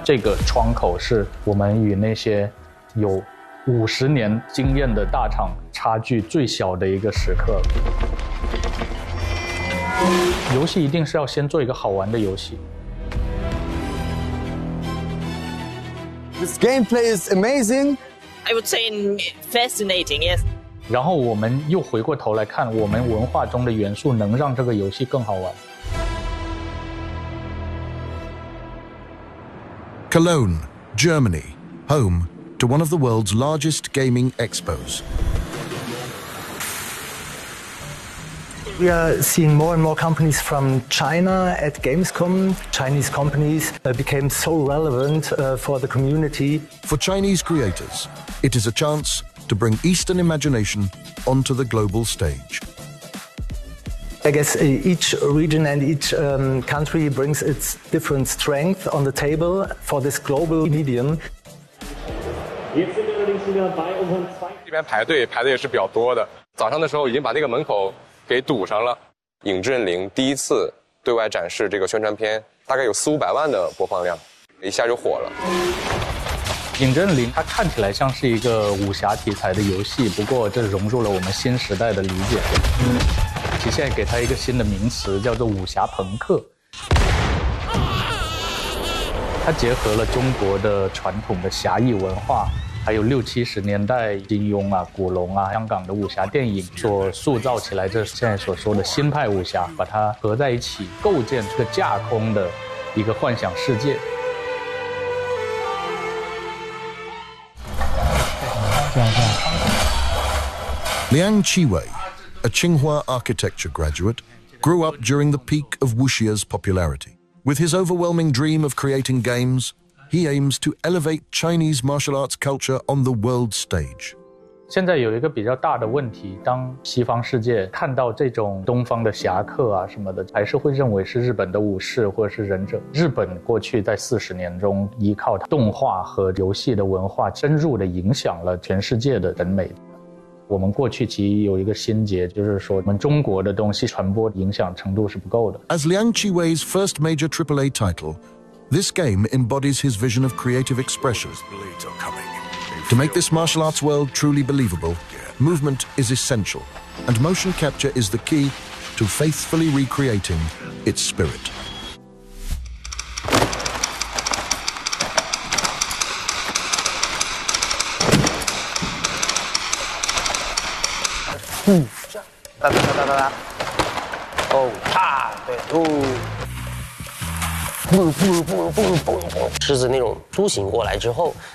这个窗口是我们与那些有50年经验的大厂差距最小的一个时刻。游戏一定是要先做一个好玩的游戏。 This gameplay is amazing. I would say fascinating, yes. 然后我们又回过头来看，我们文化中的元素能让这个游戏更好玩。 Cologne, Germany, home to one of the world's largest gaming expos. We are seeing more and more companies from China at Gamescom. Chinese companies became so relevant for the community. For Chinese creators, it is a chance to bring Eastern imagination onto the global stage. I guess each region and each country brings its different strength on the table for this global medium. 这边排队排的也是比较多的，早上的时候已经把那个门口给堵上了。影之刃零第一次对外展示这个宣传片，大概有400-500万的播放量，一下就火了。 影之刃零它看起来像是一个武侠题材的游戏，不过这融入了我们新时代的理解。其实现在给它一个新的名词，叫做武侠朋克。它结合了中国的传统的侠义文化，还有60、70年代金庸啊、古龙啊、香港的武侠电影所塑造起来，这现在所说的新派武侠，把它合在一起，构建这个架空的一个幻想世界。 Liang Qiwei, a Tsinghua architecture graduate, grew up during the peak of wuxia's popularity. With his overwhelming dream of creating games, he aims to elevate Chinese martial arts culture on the world stage. 现在有一个比较大的问题，当西方世界看到这种东方的侠客啊什么的，还是会认为是日本的武士或者是忍者。日本过去在40年中，依靠动画和游戏的文化，深入地影响了全世界的审美。我们过去其实有一个心结，就是说我们中国的东西传播影响程度是不够的。 As Liang Qiwei's first major AAA title, this game embodies his vision of creative expression. To make this martial arts world truly believable, movement is essential, and motion capture is the key to faithfully recreating its spirit. Oh, 狮子那种苏醒过来之后，